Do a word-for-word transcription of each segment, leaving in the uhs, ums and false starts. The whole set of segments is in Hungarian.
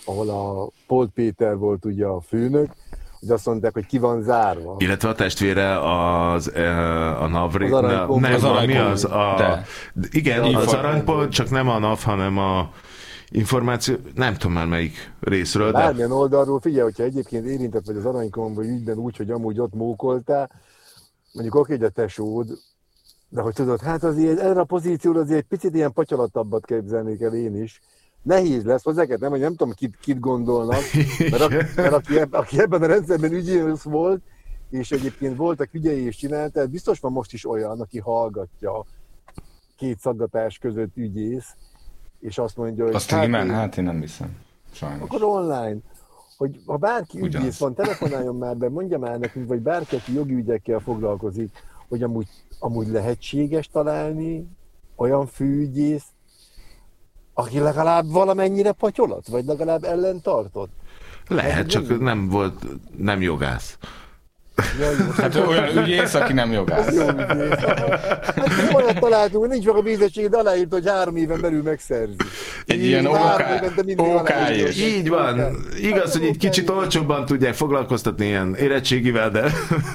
ahol a Polt Péter volt ugye a főnök, hogy azt mondták, hogy ki van zárva. Illetve a testvére az a Navri... Az aranypont. Nem, az mi az? A, de. Igen, De az aranypont, csak nem a NAV, hanem a információ, nem tudom már melyik részről, de... Bármilyen oldalról, figyelj, hogyha egyébként érintett vagy az aranykomboly ügyben úgy, hogy amúgy ott mókoltál, mondjuk oké, hogy a tesód, de hogy tudod, hát azért erre a pozícióra azért egy picit ilyen patyalatabbat képzelnék el én is. Nehéz lesz, hozzá nem, hogy nem tudom, kit, kit gondolnak, mert, a, mert aki, eb, aki ebben a rendszerben ügyész volt, és egyébként voltak ügyei és csinált, tehát biztos van most is olyan, aki hallgatja két szaggatás között ügyész, és azt mondja, hogy... Azt hát, én, hát én nem hiszem, sajnos. Akkor online, hogy ha bárki Ugyanaz. Ügyész van, telefonáljon már be, mondja már nekünk, vagy bárki, aki jogi ügyekkel foglalkozik, hogy amúgy, amúgy lehetséges találni olyan főügyészt, aki legalább valamennyire patyolat, vagy legalább ellentartott. Lehet, csak nem, nem volt, nem jogász. Ja, hát olyan ügyész, aki nem jogász. Jó ügyész. Hát olyat találtunk, hogy nincs meg a bízettséged, de aláírt, hogy három éven belül megszerzi. Egy ilyen okályos. Így van. Igaz, hogy egy kicsit olcsóbban tudják foglalkoztatni ilyen érettségivel, de,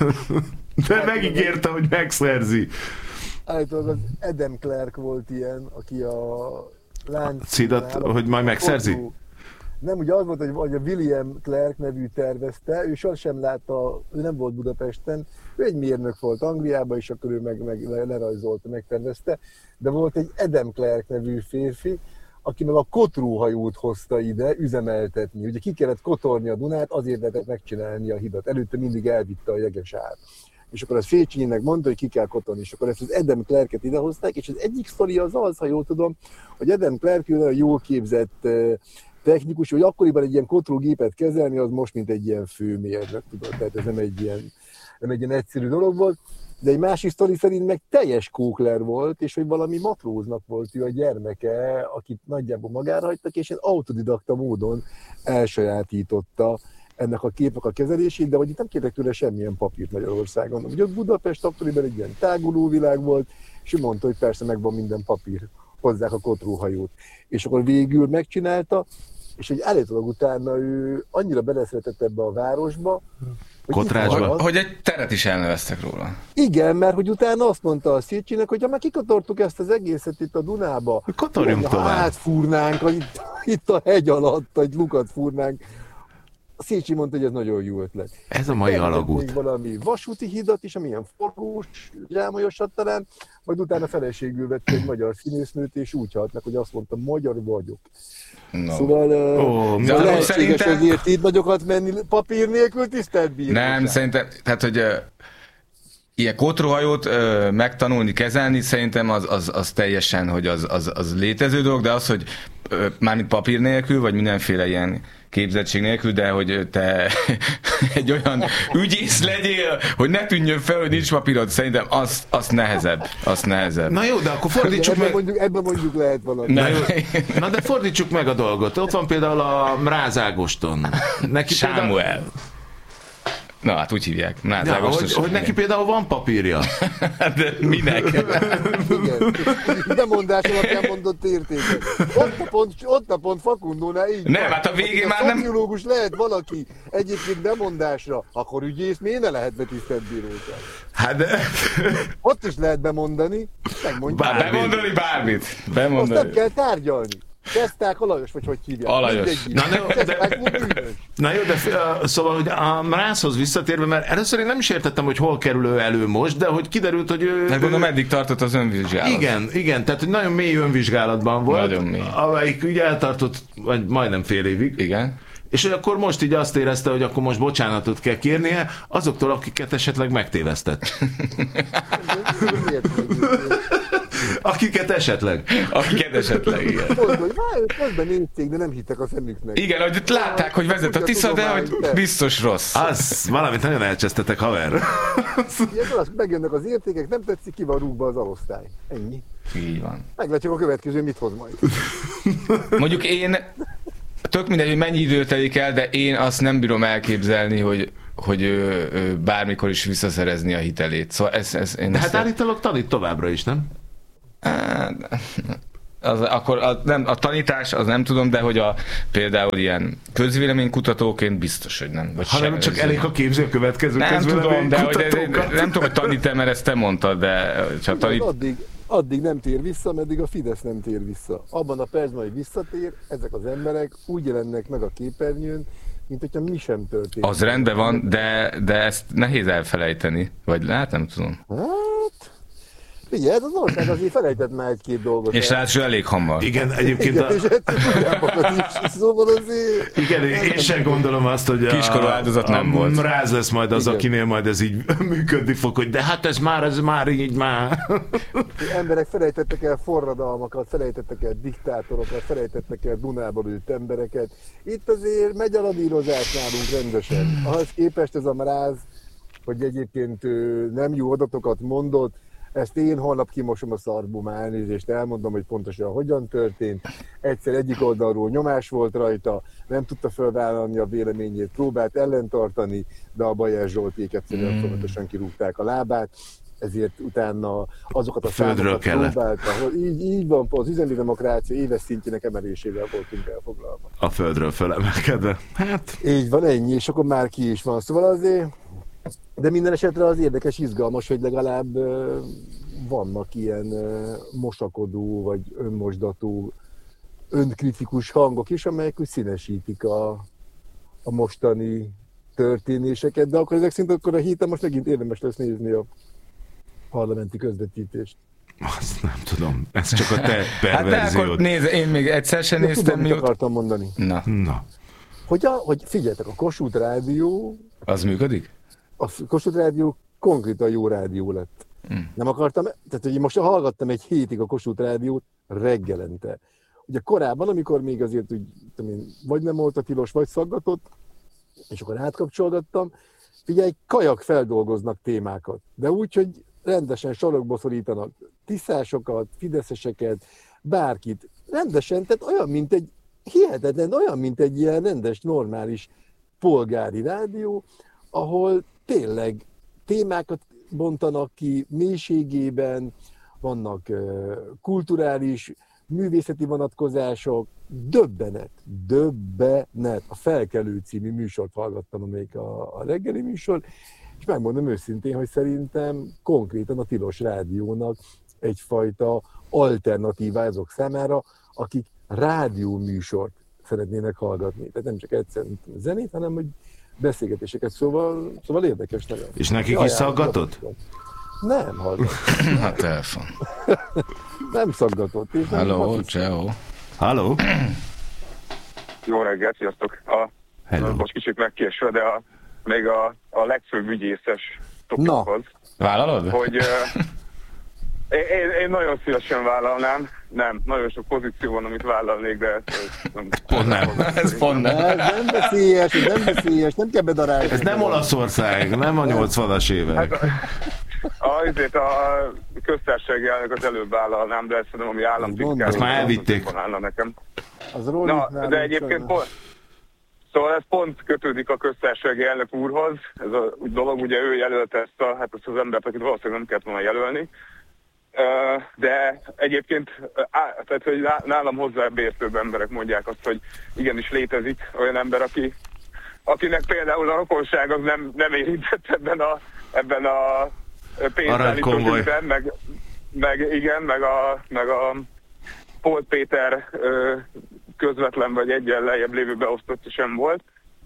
de megígérte, hogy megszerzi. Állítólag az Adam Clark volt ilyen, aki a lánc... Cidat, hogy majd megszerzi? Nem, ugye az volt, hogy a William Clark nevű tervezte, ő sosem látta, ő nem volt Budapesten, ő egy mérnök volt Angliában, és akkor ő meg, meg lerajzolta, megtervezte, de volt egy Adam Clark nevű férfi, aki meg a Kotróhajót hozta ide üzemeltetni. Ugye ki kellett kotorni a Dunát, azért lehetett megcsinálni a hidat. Előtte mindig elvitte a jeges ár. És akkor az Féchenyinek mondta, hogy ki kell kotorni, és akkor ezt az Adam Clarket idehozták, és az egyik sztori az az, ha jól tudom, hogy Adam Clark nagyon jól képzett technikus, hogy akkoriban egy ilyen kotrógépet kezelni, az most mint egy ilyen főmérnök, tudod, tehát ez nem egy ilyen, nem egy ilyen egyszerű dolog volt, de egy másik sztori szerint meg teljes kókler volt, és hogy valami matróznak volt ő a gyermeke, akit nagyjából magára hagytak, és egy autodidakta módon elsajátította ennek a képnek a kezelését, de hogy itt nem kértek tőle semmilyen papírt Magyarországon. Ugye Budapest akkoriban egy ilyen táguló világ volt, és ő mondta, hogy persze megvan minden papír, hozzák a kotróhajót. És akkor végül megcsinálta, és hogy állítólag utána ő annyira beleszeretett ebbe a városba, hogy, hogy, hogy egy teret is elneveztek róla. Igen, mert hogy utána azt mondta a Széchenyinek, hogy ha már kikotortuk ezt az egészet itt a Dunába, kotorjunk tovább. Átfúrnánk, itt, itt a hegy alatt, egy lukat fúrnánk. A Széchenyi mondta, hogy ez nagyon jó ötlet. Ez a mai alagút. Még valami vasúti hidat is, amilyen forgós, zsámolyosat talán, majd utána feleségül vett egy magyar színésznőt, és úgy halt meg, hogy azt mondta, magyar vagyok. No. Szóval oh, uh, lehetséges szerintem... azért itt nagyokat menni papír nélkül, tisztelt bíró. Nem, szerintem, tehát, hogy uh, ilyen kotróhajót uh, megtanulni, kezelni, szerintem az, az, az teljesen, hogy az, az, az létező dolog, de az, hogy uh, mármint papír nélkül, vagy mindenféle ilyen képzettség nélkül, de hogy te egy olyan ügyész legyél, hogy ne tűnjön fel, hogy nincs papírod, szerintem az, az nehezebb. Az nehezebb. Na jó, de akkor fordítsuk ebben meg... Mondjuk, ebben mondjuk lehet valami. Na, Na de fordítsuk meg a dolgot. Ott van például a Mráz Ágoston. Neki Sámuel. Például... Na, hát úgy hívják. Ja, hogy, hogy neki például van papírja. De minek? Igen. Demondás alapján mondott értéket. Ott a pont, ott a pont Fakundónál így nem, van. hát a végén már a nem... szociológus lehet valaki egyébként demondásra, akkor ügyész miért ne lehet betisztelt bíróság? Hát de... Ott is lehet bemondani, megmondjuk. Bármit. Bemondani bármit. Bemondani. Azt nem kell tárgyalni. Kezdták Alajos, vagy hogy hívják? Alajos. Na, de, de, na jó, de szóval, hogy a Mrázhoz visszatérve, mert először én nem is értettem, hogy hol kerül ő elő most, de hogy kiderült, hogy ő... Hát gondolom, eddig tartott az önvizsgálat. Igen, igen, tehát hogy nagyon mély önvizsgálatban volt. Nagyon mély. Amelyik ugye eltartott, vagy majdnem fél évig. Igen. És hogy akkor most így azt érezte, hogy akkor most bocsánatot kell kérnie azoktól, akiket esetleg megtévesztett. Akiket esetleg. Akiket esetleg, igen. Közben nézték, de nem hittek a szemüknek. Igen, hogy látták, hogy vezet a Tisza, de hogy biztos rossz. Az, valamit nagyon elcsesztetek, haver. Igen, megjönnek az értékek, nem tetszik, ki van rúgva az alosztály. Ennyi. Így van. Meglátjuk a következő, mit hoz majd. Mondjuk én, tök mindegy, hogy mennyi idő telik el, de én azt nem bírom elképzelni, hogy hogy ő, ő bármikor is visszaszerezni a hitelét. Szóval ez, ez, én de hát ezt... állítólag tanít továbbra is, nem? Az, akkor a, nem, a tanítás, az nem tudom, de hogy a például ilyen közvéleménykutatóként biztos, hogy nem. Vagy hanem csak elég a képző a következő nem tudom, de hogy, de, kutatókat. nem tudom, hogy tanít-e, mert ezt te mondtad, de csak tanít... addig, addig nem tér vissza, meddig a Fidesz nem tér vissza. Abban a percben, hogy visszatér, ezek az emberek úgy jelennek meg a képernyőn, mint hogyha mi sem történt. Az rendben van, de, de ezt nehéz elfelejteni. Vagy hát nem tudom. Hát... Figyelj, ez az ország azért felejtett már egy-két dolgot. És ráadásul elég hamar. Igen, egyébként igen, a... és is, szóval azért... Igen, én sem gondolom azt, hogy kiskorú áldozat nem a volt. Mráz lesz majd az, igen. akinél majd ez így működni fog, hogy de hát ez már, ez már így már... Emberek felejtettek el forradalmakat, felejtettek el diktátorokat, felejtettek el Dunából ült embereket. Itt azért megy a ladírozás nálunk rendesen. Ahhoz képest ez a Mráz, hogy egyébként nem jó adatokat mondott, ezt én holnap kimosom a szarból, már elnézést elmondom, hogy pontosan hogyan történt. Egyszer egyik oldalról nyomás volt rajta, nem tudta felvállalni a véleményét, próbált ellentartani, de a Bajer Zsolték egyszerűen mm. folyamatosan kirúgták a lábát, ezért utána azokat a földről kellett. Próbálta, hogy így, így van, az üzemi demokrácia éves szintjének emelésével voltunk elfoglalva. A földről fölemelkedve. Hát... Így van, ennyi, és akkor már ki is van. Szóval azért... De minden esetre az érdekes, izgalmas, hogy legalább uh, vannak ilyen uh, mosakodó, vagy önmosdató, önkritikus hangok is, amelyek úgy színesítik a, a mostani történéseket, de akkor ezek szerint akkor a héten most megint érdemes lesz nézni a parlamenti közvetítést. Azt nem tudom, ez csak a te perverziód. Hát de akkor nézd, én még egyszer sem néztem. Tudom, mit mióta... akartam mondani. Na. Na. Hogy, a, hogy figyeljetek, a Kossuth Rádió... Az működik? A Kossuth Rádió konkrétan jó rádió lett. Mm. Nem akartam, tehát hogy most hallgattam egy hétig a Kossuth Rádiót reggelente. Ugye korábban, amikor még azért úgy, tudom én, vagy nem volt a tilos, vagy szaggatott, és akkor átkapcsolgattam, figyelj, kajak feldolgoznak témákat, de úgy, hogy rendesen sarokba szorítanak tiszásokat, fideszeseket, bárkit. Rendesen, tehát olyan, mint egy, hihetetlen, olyan, mint egy ilyen rendes, normális polgári rádió, ahol tényleg témákat bontanak ki mélységében, vannak uh, kulturális, művészeti vonatkozások, döbbenet, döbbenet. A Felkelő című műsort hallgattam, amelyik a, a reggeli műsor, és megmondom őszintén, hogy szerintem konkrétan a tilos rádiónak egyfajta alternatíva azok számára, akik rádióműsort szeretnének hallgatni. Tehát nem csak egyszer zenét, hanem hogy beszélgetéseket, szóval, szóval érdekes nagyon. És nekik is szaggatott? Nem, hallgatott. A telefon. Nem szaggatott. Halló, ciao. Halló. Jó reggelt, sziasztok. A, Hello. Most kicsit megkésve, de a, még a, a legfőbb ügyészes topikhoz. Vállalod? Hogy uh, én, én nagyon szívesen vállalnám. Nem, nagyon sok pozíció van, amit vállalnék, de ez, ez nem. Pont nem. Ez pont nem. Ez nem veszélyes, ez nem veszélyes, nem kell bedarálni. Ez nem Olaszország, nem a nyolcvanas évek. Hát, a, azért a köztársasági elnök az előbb vállalnám, de ezt tudom, ami államtitkár. Ezt már elvitték. Nekem. Az Na, de egyébként pont, szóval ez pont kötődik a köztársasági elnök úrhoz. Ez a úgy dolog, ugye ő jelölte ezt, a, hát ezt az embert, akit valószínűleg nem kellett volna jelölni. De egyébként, tehát, hogy nálam hozzábértőbb emberek mondják azt, hogy igenis létezik olyan ember, aki, akinek például a rokonság az nem, nem érintett ebben a, ebben a pénzállítósügyben, meg, meg igen, meg a, meg a Polt Péter közvetlen vagy egyen lejjebb lévő beosztott sem volt.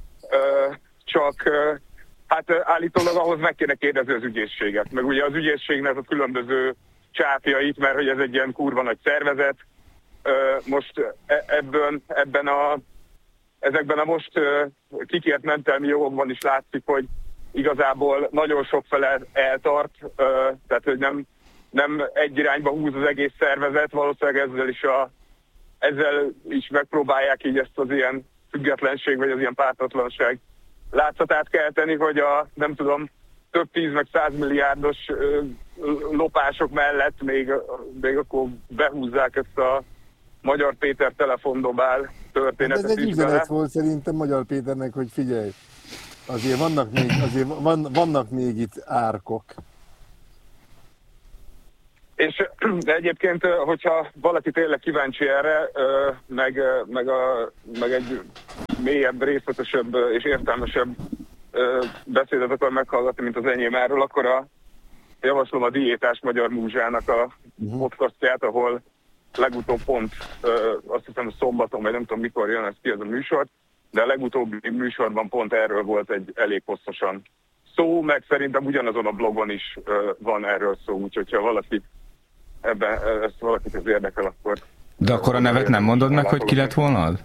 Csak hát állítólag ahhoz meg kéne kérdezni az ügyészséget. Meg ugye az ügyészségnek a különböző csápjait, mert hogy ez egy ilyen kurva nagy szervezet. Most ebben, ebben a, ezekben a most kikért mentelmi jogokban is látszik, hogy igazából nagyon sokfele eltart, tehát hogy nem, nem egy irányba húz az egész szervezet, valószínűleg ezzel is, a, ezzel is megpróbálják így ezt az ilyen függetlenség, vagy az ilyen pártatlanság látszatát kelteni, hogy a, nem tudom, több tíz meg százmilliárdos lopások mellett még, még akkor behúzzák ezt a Magyar Péter telefondobál történetet. Hát ez egy üzenet volt szerintem Magyar Péternek, hogy figyelj, azért vannak még, azért van, vannak még itt árkok. És de egyébként, hogyha valaki tényleg kíváncsi erre, meg, meg, a, meg egy mélyebb, részletesebb és értelmesebb beszédet akar meghallgatni, mint az enyém erről, akkor a, javaslom a Diétás Magyar Múzsának a podcastját, ahol legutóbb pont, azt hiszem szombaton, vagy nem tudom mikor jön ez ki ez a műsor, de a legutóbbi műsorban pont erről volt egy elég hosszasan szó, meg szerintem ugyanazon a blogon is van erről szó, úgyhogy ha valaki ebben, ezt valakit ez érdekel, akkor... De akkor a nevet nem mondod meg, hogy ki lett volna az?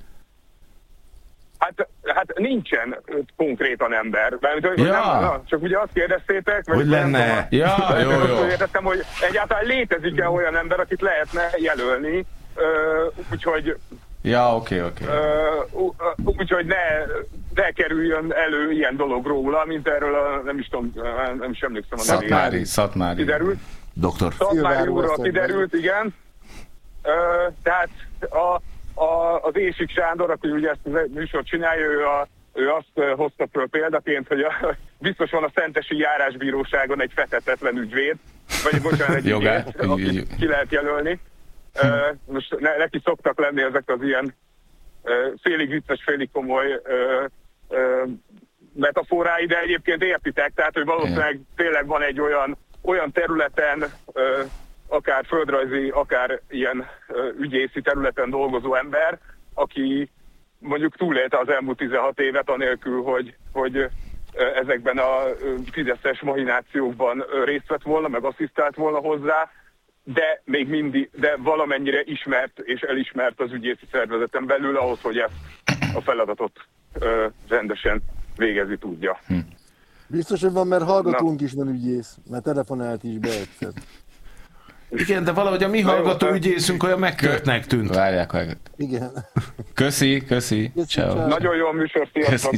Hát, hát nincsen konkrétan ember. Mert, ja. nem, na, csak ugye azt kérdeztétek, hogy lenne? Nem, ja, jó, jó. Értettem, hogy egyáltalán létezik-e olyan ember, akit lehetne jelölni, úgyhogy... Ja, oké, okay, oké. Okay. Úgyhogy ne, ne kerüljön elő ilyen dolog róla, mint erről a, nem is tudom, nem is emlékszem a nevére. Szatmári, Szatmári. Kiderült. Doktor. Szatmári úrral kiderült, igen. Tehát a, a, az Ésik Sándor, aki ugye ezt a műsort csinálja, ő, a, ő azt hozta föl példaként, hogy a, biztos van a Szentesi Járásbíróságon egy fetetetlen ügyvéd, vagy bocsánat, egy ügyvéd, akit ki lehet jelölni. Hm. Uh, most ne, neki szoktak lenni ezek az ilyen uh, félig vicces, félig komoly uh, uh, metaforái, de egyébként értitek, tehát hogy valószínűleg tényleg van egy olyan, olyan területen, uh, akár földrajzi, akár ilyen uh, ügyészi területen dolgozó ember, aki mondjuk túlélte az elmúlt tizenhat évet anélkül, hogy, hogy uh, ezekben a uh, fideszes mahinációkban uh, részt vett volna, meg asszisztált volna hozzá, de még mindig, de valamennyire ismert és elismert az ügyészi szervezeten belül ahhoz, hogy ezt a feladatot ö, rendesen végezni tudja. Hm. Biztos, hogy van, mert hallgatónk Na. is van ügyész, mert telefonált is be egyszer. Igen, de valahogy a mi hallgató ügyészünk olyan megtörtnek tűnt. Várják, várják. Igen. Köszi, köszi. Ciao. Nagyon jó a műsor, sziasztok.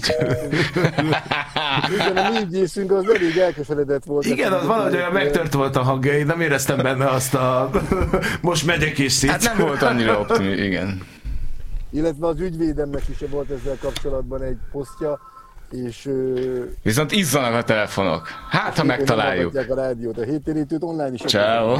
Igen, a mi ügyészünk az elég elkeseredett volt. Igen, az valahogy olyan megtört volt a hangja, én nem éreztem benne azt a most megyek és szét. Hát nem volt annyira optimist, igen. Illetve az ügyvédemnek is volt ezzel kapcsolatban egy posztja, és... Viszont izzanak a telefonok. Hát, ha megtaláljuk. A rádiót, a héttérítőt online is. Ciao.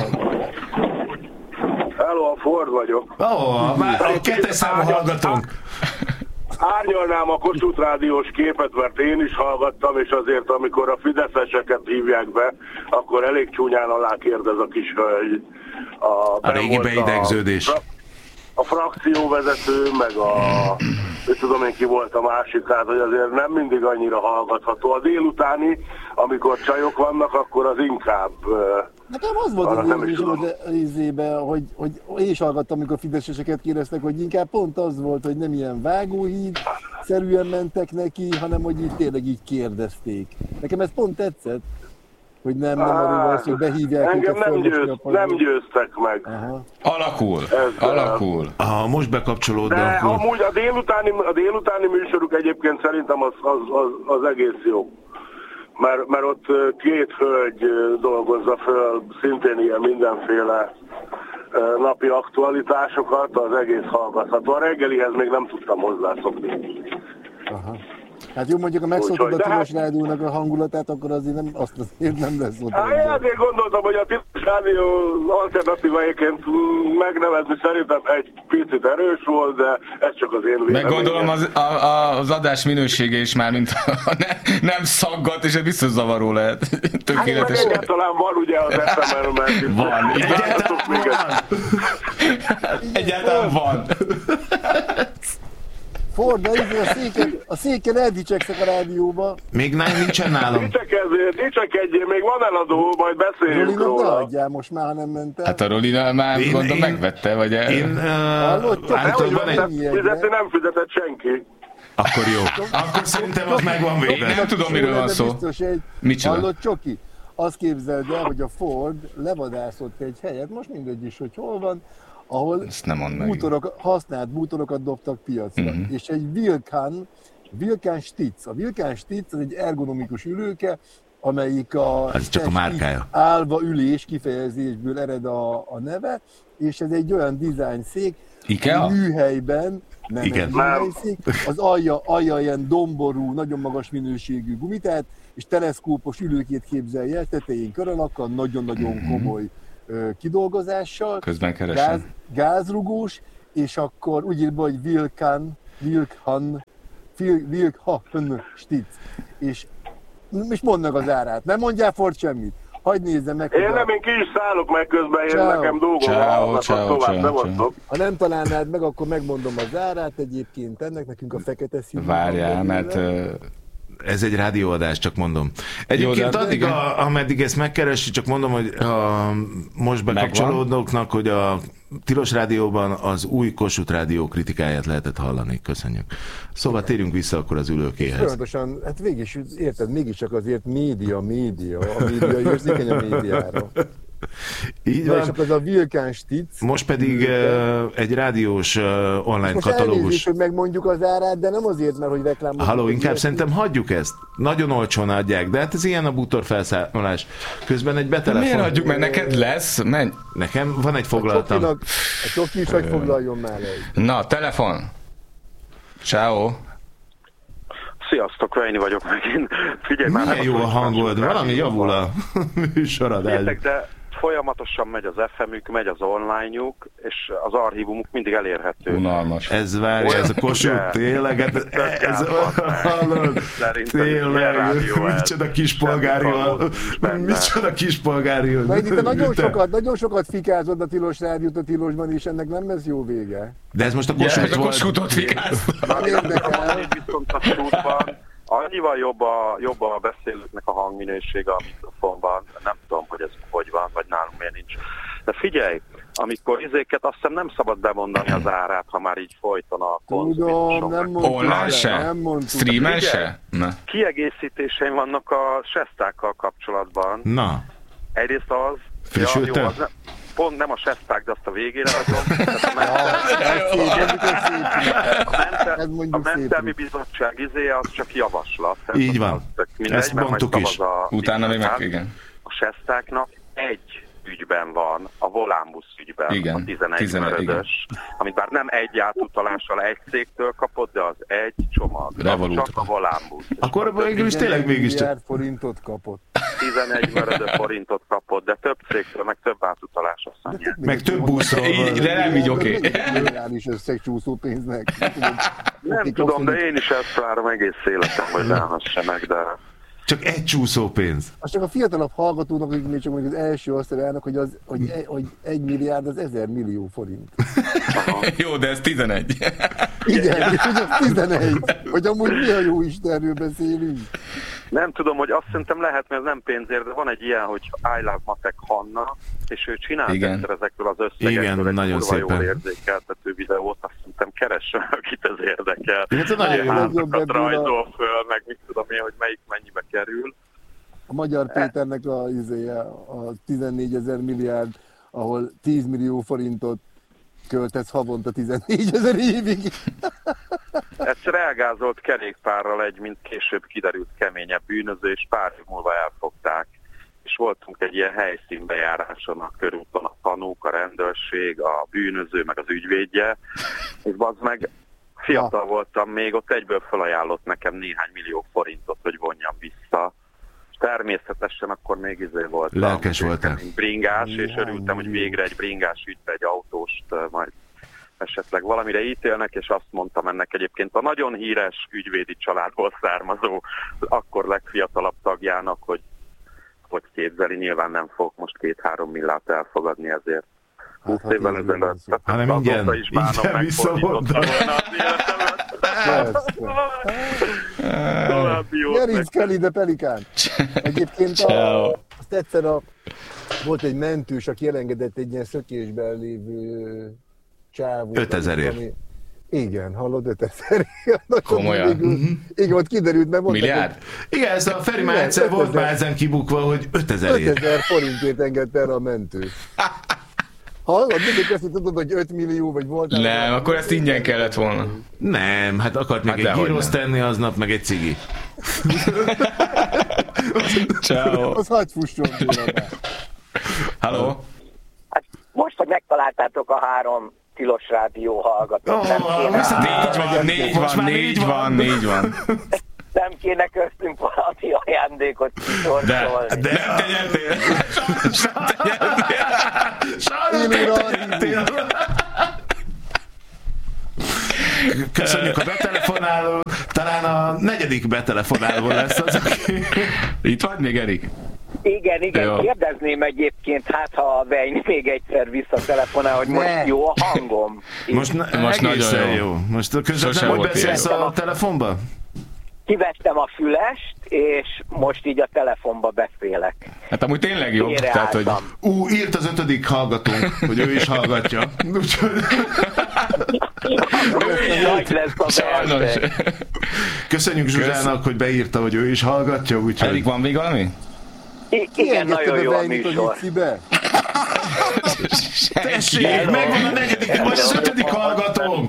Hello, a Ford vagyok. Ó, oh, már a kettes számú hallgatónk. Árnyalnám a Kossuth rádiós képet, mert én is hallgattam, és azért, amikor a fideszeseket hívják be, akkor elég csúnyán alá kérdez a kis hölgy. A, a régi beidegződés. A, a frakcióvezető, meg a... és tudom én ki volt a másik, tehát hogy azért nem mindig annyira hallgatható. A délutáni, amikor csajok vannak, akkor az inkább... Nekem az volt az érzésében, hogy, hogy én is hallgattam, amikor fideszeseket kérdeztek, hogy inkább pont az volt, hogy nem ilyen vágóhíd-szerűen mentek neki, hanem hogy így tényleg így kérdezték. Nekem ez pont tetszett, hogy nem, nem arról van, hogy behívják engem nem, győz, nem győztek meg. Aha. Alakul, Ez alakul. Ah, most bekapcsolódnak. De amúgy a délutáni, a délutáni műsoruk egyébként szerintem az, az, az, az egész jó. Mert, mert ott két hölgy dolgozza föl szintén ilyen mindenféle napi aktualitásokat, az egész hallgatható. A reggelihez még nem tudtam hozzászokni. Aha. Hát jó, mondjuk, ha megszoktad a Tilos Rádiónak a hangulatát, akkor azért nem, azt azért nem lesz ott. Hát én azért gondoltam, hogy a Tilos Rádió alternatívaéként megnevezni szerintem egy picit erős volt, de ez csak az én véleményem. Meg gondolom az, a, a, az adás minősége is már, mint ne, nem szaggat, és ez biztos zavaró lehet. Tökéletes. Hát egyáltalán van ugye az ef em en-ben. Van, egyáltalán van. Egyáltalán van. Ford, de a széken, a széken eldicsekszek a rádióba. Még nem, nincsen nálam. Dicsekezzél, dicsekedjél, még van eladó, majd beszéljünk róla. Rolinak ne adjál, most már, ha nem ment el. Hát a Rolina már én, gondolom én, megvette, vagy el... Én... Uh, Hallott, állítom, van egy... Fizetni nem fizetett senki. Akkor jó. Akkor szerintem az meg van véve. Én nem tudom, miről van szó. Micsoda? Hallott, Csoki? Azt képzeld el, hogy a Ford levadászott egy helyet, most mindegy is, hogy hol van, ahol bútorok, használt bútorokat dobtak piacra. Uh-huh. És egy Wilcan, Wilcan Stitz. A Wilcan Stitz az egy ergonomikus ülőke, amelyik a, ez csak a márkája. Állva ülés kifejezésből ered a, a neve, és ez egy olyan design szék, IKEA? Műhelyben, nem igen. egy műhelyszék, az alja, alja ilyen domború, nagyon magas minőségű gumitát, és teleszkópos ülőkét képzelje el, tetején körölakkal, nagyon-nagyon komoly ö, kidolgozással, közben keresem. Gáz, gázrugós, és akkor úgy írva, hogy Wilkan, Wilkan, Wilkan Stitz. És, és mondd meg az árát. Nem mondjál Ford semmit. Hagyd nézzem meg. Én nem, én ki is szállok meg közben, én ciao. Nekem dolgom van, tovább bevontok. Ha nem találnád meg, akkor megmondom az árát egyébként. Ennek nekünk a fekete színű. Várjál, mert... Ez egy rádióadás, csak mondom. Egyébként jó, addig, a, ameddig ezt megkeresi, csak mondom, hogy a most bekapcsolódóknak, hogy a Tilos Rádióban az új Kossuth Rádió kritikáját lehetett hallani. Köszönjük. Szóval térjünk vissza akkor az ülőkéhez. Folyamatosan, hát végig, érted, mégiscsak azért média, média, a média érzékeny a médiára. Így Na, van. és akkor ez a Wilkan Stitz. Most pedig uh, egy rádiós uh, online most katalógus. Elnézést, hogy megmondjuk az árát, de nem azért, mert hogy reklámozunk. Halló, inkább szerintem hagyjuk ezt. Nagyon olcsón adják, de hát ez ilyen a bútorfelszámolás. Közben egy betelefon. Miért adjuk, mert neked lesz? Menj. Nekem van egy foglaltam. A csoki is, hogy foglaljon már egy. Na, telefon. Ciao. Sziasztok, Vejni vagyok megint. Figyelj már. Milyen jó a hangod, valami javul a műsoradás. De folyamatosan megy az ef em-ük, megy az online-juk, és az archívumuk mindig elérhető. Unalmas. Ez várja, ez a Kossuth, tényleg, ez, ez hallod, tényleg, micsoda kispolgári, micsoda kispolgári. Majd itt nagyon sokat, nagyon sokat fikázod a Tilos Rádiót a Tilosban, és ennek nem lesz jó vége. De ez most a Kossuth volt. Kossuthot fikáz. Nem érdekel. Viszont a stúdban annyival jobb a, jobb a beszélőknek a hangminősége a mikrofonban. Nem tudom, hogy ez hogy van, vagy nálunk miért nincs. De figyelj, amikor izéket, azt hiszem nem szabad bemondani az árát, ha már így folyton a konzumításon. Tudom, nem mondtuk. Online se? Streamen se? Kiegészítéseim vannak a sestákkal kapcsolatban. Na. Egyrészt az... Frissültem? Ja, az pont nem a sesták, de azt a végére adom. A mentelmi bizottság izéje az csak javaslat. Így van. Mindegy, ezt mondtuk is. Utána még meg, igen. A sestáknak egy ügyben van, a Volánbusz ügyben, igen, a tizenegy mörödös, amit bár nem egy átutalással egy cégtől kapott, de az egy csomag. Revolut. Csak a Volánbusz. Akkor végül is tényleg mégiscsak. forintot kapott. tizenegy mörödös forintot kapott, de több cégtől, meg több átutalás aztán. Meg több buszról. De nem így oké. Reális összegcsúszó pénznek. Nem tudom, de én is ezt várom egész életem, hogy lehasssanak, de... Csak egy csúszó pénz. Az csak a fiatalabb hallgatónak, akik még csak mondjuk az első osztályának, hogy, az, hogy, e, hogy egy milliárd az ezer millió forint. Jó, de ez tizenegy. Igen, és hogy az tizenegy. Hogy amúgy mi a jó Istenről beszélünk. Nem tudom, hogy azt szerintem lehet, mert ez nem pénzért, de van egy ilyen, hogy I Love Matek Hanna, és ő csinált egyszer ezekről az összegekről egy nagyon kurva szépen. jól érzékeltető videót, azt szerintem keressen, akit ez érdekel. Ez nagyon házatokat rajzol föl, meg mit tudom én, hogy melyik mennyibe kerül. A Magyar Péternek a, izéje, a tizennégyezer milliárd, ahol tíz millió forintot költesz havonta tizennégyezer évig. Egyszer elgázolt kerékpárral egy, mint később kiderült keményebb bűnöző, és pár év múlva elfogták. És voltunk egy ilyen helyszínbejáráson, a körúton a tanúk, a rendőrség, a bűnöző, meg az ügyvédje. És az meg fiatal ha. voltam még, ott egyből felajánlott nekem néhány millió forintot, hogy vonjam vissza. Természetesen akkor még izé voltam. Lelkes voltál. Bringás, és örültem, hogy végre egy bringás ügybe egy autóst majd esetleg valamire ítélnek, és azt mondtam ennek egyébként a nagyon híres ügyvédi családból származó, akkor legfiatalabb tagjának, hogy hogy képzeli, nyilván nem fog most két-három millát elfogadni ezért. húsz hát, évvel ezelőtt. Hanem ingyen, ingyen visszavonta. Gerinc Kelly, de Pelikán. Egyébként a, azt egyszer a, volt egy mentős, aki elengedett egy ilyen szökésben lévő csávót. ötezerért. Igen, hallod, ötezer. Komolyan. Végül, igen, ott kiderült, mert mondták, milliárd? Hogy... Igen, ez a Feri már egyszer volt már ezen kibukva, hogy ötezerért. ötezer forintért engedte el a mentő. Hallod, mindig azt tudod, hogy öt millió, vagy volt. Nem, akkor ezt ingyen kellett volna. Nem, hát akart még hát egy gyrosz tenni aznap, meg egy cigi. Ciao. Az hagy fusson tőle. Halló? Hát most, hogy megtaláltátok a három Tilos Rádió hallgatót, oh, nem kéne... Négy van, négy van, négy van, négy van. Nem kéne köztünk valami ajándékot kisorsolni. De, de nem te nyertél. Sajnos te nyertél. Köszönjük a betelefonálót. Talán a negyedik betelefonáló lesz az, aki... Itt vagy még, Erik? Igen, igen, jó. Kérdezném egyébként, hát ha a Vejni még egyszer visszatelefonál, hogy most ne. jó a hangom. Most, na, most nagyon jó. jó. Most közben hogy beszélsz a telefonba? Kivettem a fülest, és most így a telefonba beszélek. Hát amúgy tényleg jó. Tehát, hogy... Ú, írt az ötödik hallgatónk, hogy ő is hallgatja. Úgyhogy... Nagy lesz a verseny. Köszönjük Zsuzsának, hogy beírta, hogy ő is hallgatja. Úgyhogy... Erik, van még valami? I- igen, nagyon jó a műsor. Tessék, megvan a negyedik, most az ötödik hallgatónk.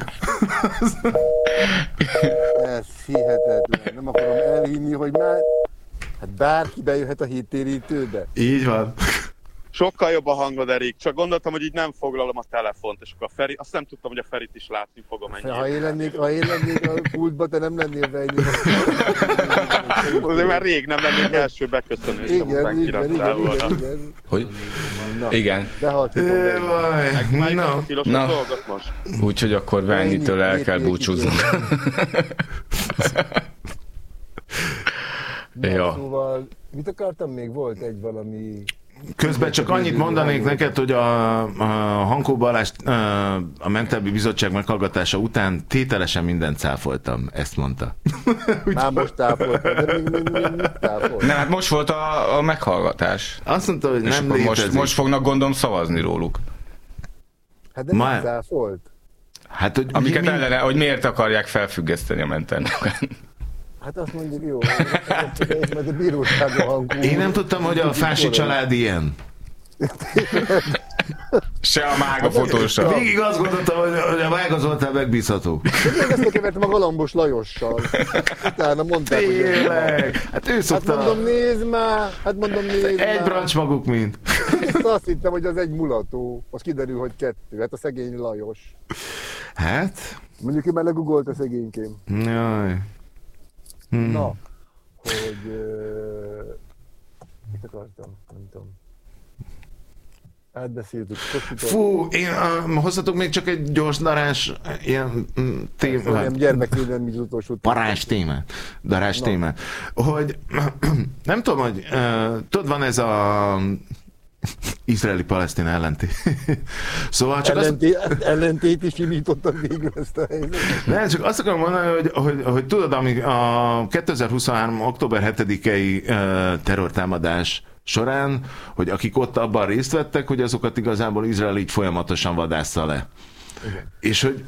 Ez hihetetlen. Nem akarom elhinni, hogy már... Hát bárki bejöhet a hittérítőbe. Így van. Sokkal jobb a hangod, Erik. Csak gondoltam, hogy így nem foglalom a telefont, és akkor a Feri... Azt nem tudtam, hogy a Ferit is látni fogom ennyi. Ha én lennék, ha én lennék a pultba, te nem lennél Vejni. Azért már rég nem lennék első beköszönés. Igen, igen, igen, igen, igen. Hogy? Na, Igen. behaltítom Vejni. Na, Na. Úgyhogy akkor Vejnitől el kell búcsúznunk. Ja. Szóval, mit akartam még? Volt egy valami... Közben csak annyit mondanék neked, hogy a, a Hankó Balázs a Mentelmi Bizottság meghallgatása után tételesen mindent cáfoltam, ezt mondta. Már most cáfoltam, de még, még, még mit cáfoltam? Nem, hát most volt a, a meghallgatás. Azt mondta, hogy és nem létezik. Most, most fognak gondolom szavazni róluk. Hát de Ma... mit cáfolt? Hát, hogy Amiket mi... ellene, hogy miért akarják felfüggeszteni a Mentelmeket. Hát azt mondjuk jó, mert a bíróságon hangul. Én nem tudtam, hogy a Fási család ilyen. Se a mága fotósa. Végig azt gondoltam, hogy a Vága Zoltán megbízható. Én ezt kevertem a Galambos Lajossal. Utána mondták, tényleg. Hát ő szokta. Hát mondom, nézd már. Hát mondom, nézd már. Egy brancs maguk mind. Ezt azt hittem, hogy az egy mulató. Az kiderül, hogy kettő. Hát a szegény Lajos. Hát? Mondjuk ő már legugolt a szegénykém. Jaj. Hmm. Na, hogy... Uh, mit akartam? Nem tudom. Átbeszéltük. Fú, én uh, hozhatok még csak egy gyors darás ilyen témát. Nem gyermekvédelmi az utolsó témát. Parás témát. Darás témát. Hogy nem tudom, hogy uh, tudod, van ez a izraeli-palesztin ellentét. Szóval csak ellentét, azt... ellentét is indítottak végül ezt a helyzetet. Nem, csak azt akarom mondani, hogy, hogy, hogy tudod, ami a kétezer-huszonhárom. október hetedikei uh, terrortámadás során, hogy akik ott abban részt vettek, hogy azokat igazából Izrael így folyamatosan vadásza le. Igen. És hogy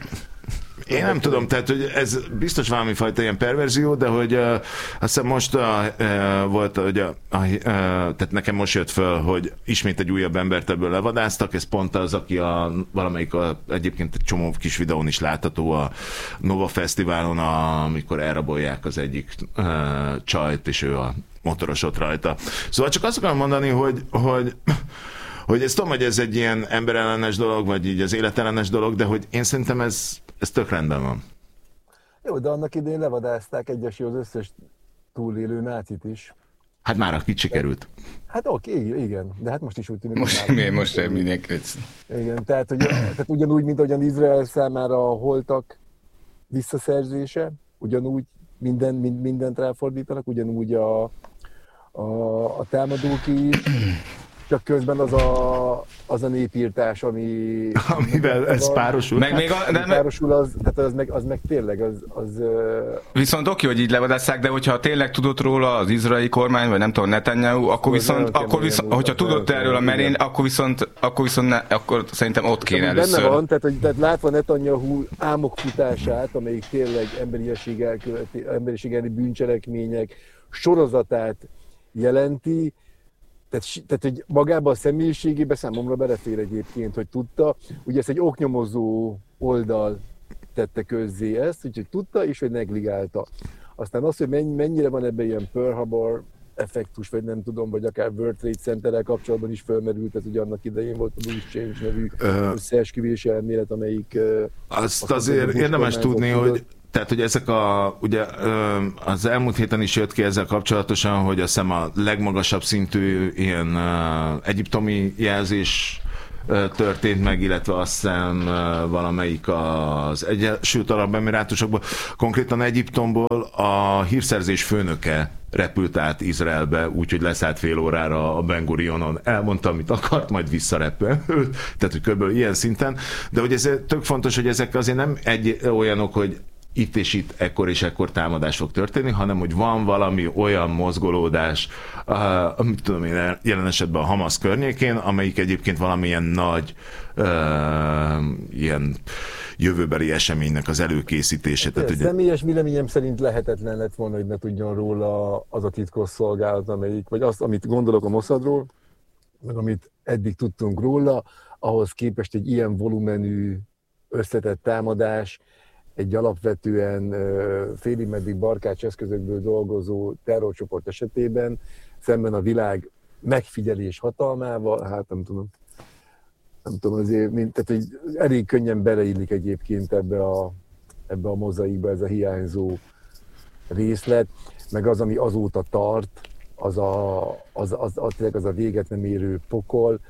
én nem tudom, tehát hogy ez biztos valami fajta ilyen perverzió, de hogy uh, azt hiszem most uh, volt, hogy a, a, uh, tehát nekem most jött föl, hogy ismét egy újabb embert ebből levadáztak, ez pont az, aki a, valamelyik a, egyébként egy csomó kis videón is látható a Nova Fesztiválon, a, amikor elrabolják az egyik uh, csajt, és ő a motoros ott rajta. Szóval csak azt akarom mondani, hogy, hogy hogy ezt tudom, hogy ez egy ilyen emberellenes dolog, vagy így az életellenes dolog, de hogy én szerintem ez, ez tök rendben van. Jó, de annak idején levadázták egyesé az összes túlélő nácit is. Hát már akit sikerült. Hát oké, igen, de hát most is úgy tűnik. Most miért most sem mindenki? Igen, tehát, hogy, tehát ugyanúgy, mint ahogyan Izrael számára a holtak visszaszerzése, ugyanúgy minden, mind, mindent ráfordítanak, ugyanúgy a, a, a támadók is. Csak közben az a, az a népírtás, ami... Amivel ez az, párosul. Meg még a, de párosul, az, tehát az, meg, az meg tényleg, az... az viszont oké, hogy így levadásszák, de hogyha tényleg tudott róla az izraeli kormány, vagy nem tudom, Netanyahu, akkor viszont, akkor viszont hogyha tudott erről a Merény, akkor viszont, akkor viszont ne, akkor szerintem ott kéne benne először. Benne van, tehát, hogy, tehát látva Netanyahu álmokfutását, amelyik tényleg emberiesség elköveti, emberiség elleni bűncselekmények sorozatát jelenti, Tehát, tehát hogy magában a személyiségében számomra belefér egyébként, hogy tudta, ugye ezt egy oknyomozó oldal tette közzé ezt, úgyhogy tudta és hogy negligálta. Aztán az, hogy mennyire van ebben ilyen Pearl Harbor effektus, vagy nem tudom, vagy akár World Trade Centerrel kapcsolatban is felmerült, ez ugye annak idején volt a Loose Change nevű összeesküvési elmélet, amelyik... Azt, azt azért érdemes tudni, hogy tehát, hogy ezek a, ugye az elmúlt héten is jött ki ezzel kapcsolatosan, hogy azt hiszem a legmagasabb szintű ilyen egyiptomi jelzés történt meg, illetve azt hiszem valamelyik az Egyesült Arab Emirátusokból, konkrétan Egyiptomból a hírszerzés főnöke repült át Izraelbe, úgyhogy leszállt fél órára a Ben Gurionon, elmondta, amit akart, majd visszarepült. Tehát, hogy kb. Ilyen szinten. De hogy ez tök fontos, hogy ezek azért nem egy olyanok, hogy itt és itt ekkor és ekkor támadás fog történni, hanem hogy van valami olyan mozgolódás, uh, amit tudom én, jelen esetben a Hamasz környékén, amelyik egyébként valamilyen nagy uh, ilyen jövőbeli eseménynek az előkészítése. Tehát, ugye... Személyes véleményem szerint lehetetlen lett volna, hogy ne tudjon róla az a titkosszolgálat, amelyik, vagy azt, amit gondolok a Mossadról, meg amit eddig tudtunk róla, ahhoz képest egy ilyen volumenű összetett támadás, egy alapvetően félig-meddig barkács eszközökből dolgozó terrorcsoport esetében, szemben a világ megfigyelés hatalmával, hát nem tudom, nem tudom, azért, mint, tehát hogy elég könnyen beleillik egyébként ebbe a, ebbe a mozaikba ez a hiányzó részlet, meg az, ami azóta tart, az a, az, az, az, az, az a véget nem érő pokol,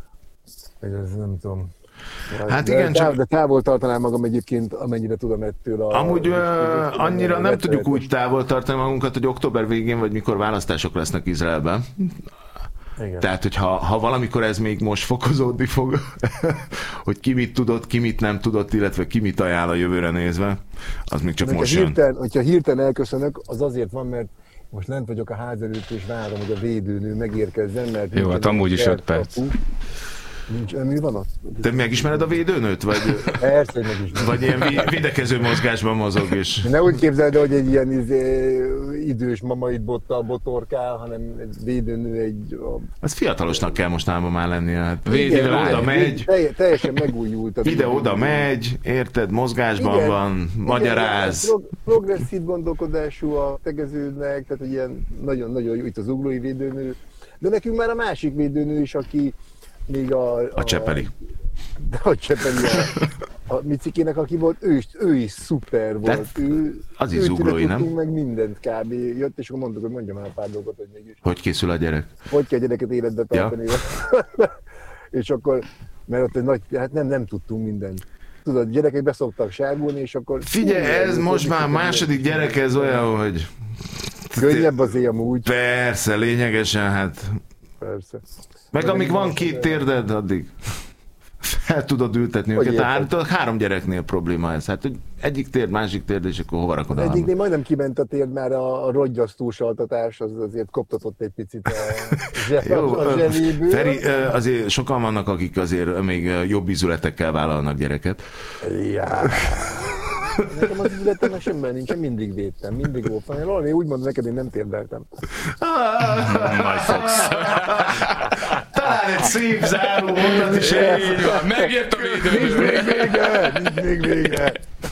ez nem tudom. Hát de, igen, csak... de távol tartanám magam egyébként, amennyire tudom ettől a... Amúgy ö, annyira nem tudjuk úgy távol tartani magunkat, hogy október végén, vagy mikor választások lesznek Izraelben. Igen. Tehát, hogy ha, ha valamikor ez még most fokozódni fog, hogy ki mit tudott, ki mit nem tudott, illetve ki mit ajánl a jövőre nézve, az még csak de most hirtelen, jön. Hogyha hirtelen elköszönök, az azért van, mert most lent vagyok a ház előtt, és várom, hogy a védőnő megérkezzen, mert... Jó, hát amúgy is öt perc. Nincs, mi van ott? Te megismered a védőnőt? Vagy, persze, hogy megismered. Vagy ilyen videkező mozgásban mozog is? Ne úgy képzeld, hogy egy ilyen izé, idős mama itt bottal botorkál, hanem egy védőnő egy... A... Az fiatalosnak kell mostanában már lennie. Hát ide oda megy. Telj, teljesen megújult. Ide-oda megy, érted, mozgásban igen, van, magyaráz. Igen, progresszív gondolkodású a tegeződnek, tehát ilyen nagyon-nagyon jó itt az uglói védőnő. De nekünk már a másik védőnő is, aki még a... A, a Csepeli. A, a Csepeli, a, a Micikének, aki volt, ő is, ő is szuper volt. De ő, az is zuglói, nem? Meg mindent kb. Jött, és akkor mondtuk, hogy mondjam el pár dolgot, hogy mégis. Hogy készül a gyerek? Hogy kell a gyereket életbe tartani. Ja. És akkor, mert ott egy nagy, hát nem, nem tudtunk mindent. Tudod, gyerekek beszoktak sárgulni, és akkor... Figyelj, ez ez most már második gyerek, ez olyan, hogy... Könnyebb azért amúgy. Persze, lényegesen, hát... Persze. Meg de amíg van két térded, addig fel tudod ültetni hogy őket. Hát a három gyereknél probléma ez. Hát, hogy egyik térd, másik térd, és akkor hova rakod? Egyiknél majdnem kiment a térd, már a, a roggyasztós altatás, az azért koptatott egy picit a, zse, Jó, a zseléből. Feri, azért sokan vannak, akik azért még jobb ízületekkel vállalnak gyereket. Ja. Nekem az üzletemnek semben nincs, mindig védtem, mindig volt. Valami úgy mondom neked, én nem térdeltem. Majd fogsz. Talán egy szép záró mondat is így van. Megért a védőnő. Nincs még vége, nincs még vége.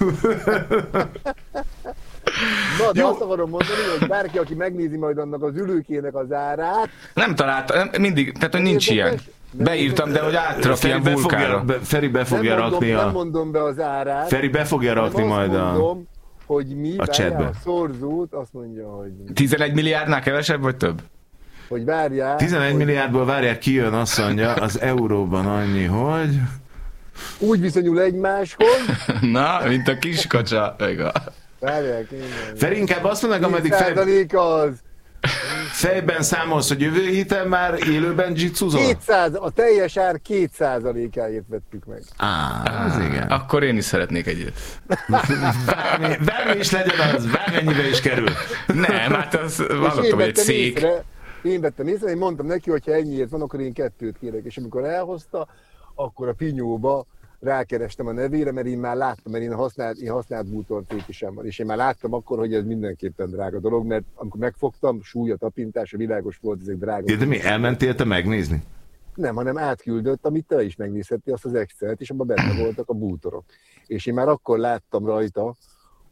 Na, de jó. Azt akarom mondani, hogy bárki, aki megnézi majd annak az ülőkének az árát... Nem találtam, mindig, tehát hogy nincs ilyen. Beírtam, de hogy átrak ilyen vulkára. Be, Feri be fogja nem rakni mondom, a... Nem mondom be az árát. Feri be fogja rakni majd a... mondom, hogy mi, a chatbe. A szorzót, azt mondja, hogy... tizenegy milliárdnál kevesebb, vagy több? Hogy várják... tizenegy hogy... milliárdból várják, kijön, azt mondja, az euróban annyi, hogy... Úgy viszonyul egymáshoz... Na, mint a kiskacsa. Várják, én... Feri, inkább azt mondják, ameddig fej... az... fejben számolsz, hogy jövő héten már élőben jitsuzol? kétszáz, a teljes ár két százalékáért vettük meg. Á, az igen. Akkor én is szeretnék egyet. Bármi, bármi is legyen az, bármennyibe is kerül. Nem, hát az vallottam, hogy egy szék. Észre, én vettem észre, én mondtam neki, hogy ha ennyiért van, akkor én kettőt kérek. És amikor elhozta, akkor a pinyóba rákerestem a nevére, mert én már láttam, mert én használt, én használt bútorfétisem van, és én már láttam akkor, hogy ez mindenképpen drága dolog, mert amikor megfogtam, súly, a tapintása, világos volt, ezek drága. De mi, elmentél te megnézni? Nem, hanem átküldött, amit te is megnézhettél, azt az Excelt, és abban benne voltak a bútorok. És én már akkor láttam rajta,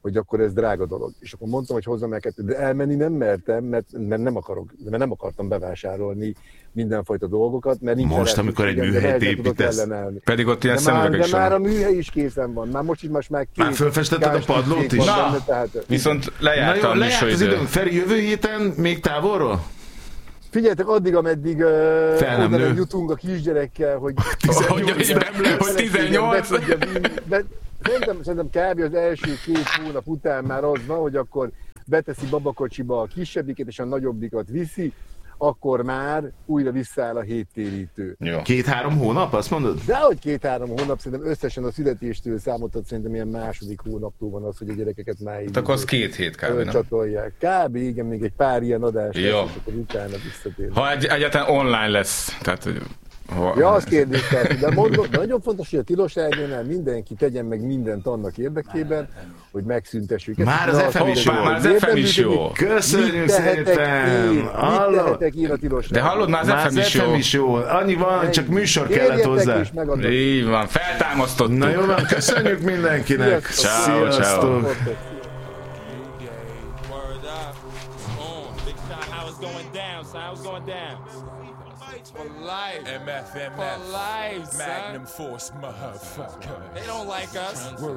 hogy akkor ez drága dolog. És akkor mondtam, hogy hozzam el kettőt, de elmenni nem mertem, mert, mert, nem, akarok, mert nem akartam bevásárolni mindenfajta dolgokat, mert nincs most, amikor egy műhelyt építesz, pedig ott ilyen szemüvegek is is van. De már a műhely is készen van, már most is most már két... Már fölfestetted a padlót is? Na, benne, tehát... viszont lejárt a műsoridő. Feri, jövő héten még távolról? Figyeljetek, addig, ameddig uh, oda nem jutunk a kisgyerekkel, hogy... Hogy tizennyolc? Szerintem, szerintem kb. Az első két hónap után már az van, hogy akkor beteszi babakocsiba a kisebbiket, és a nagyobbikat viszi, akkor már újra visszaáll a héttérítő. Két-három hónap, azt mondod? Dehogy két-három hónap, szerintem összesen a születéstől számoltat, szerintem ilyen második hónaptól van az, hogy a gyerekeket már így... Hát akkor az két hét kb. Nem? Csatolják. Kb. Igen, még egy pár ilyen adás lesz, és akkor utána visszatér. Ha egy, egyáltalán online lesz, tehát... Hogy... Hova? Ja, az kérdés, de mondom, de nagyon fontos, hogy a Tilos Rádiónál mindenki tegyen meg mindent annak érdekében, hogy megszüntessük. Már az ef em is jó. Már az ef em is jó. Köszönjük szépen. Mit tehetek én a Tilos De hallod, már az ef em is jó. is jó. Annyi van, csak műsor kellett hozzá. Így van, feltámasztottuk. Na jó van, köszönjük mindenkinek. Ciao, ciao. For life. M F M F. For life, son. Magnum Force, motherfucker. They don't like us. We're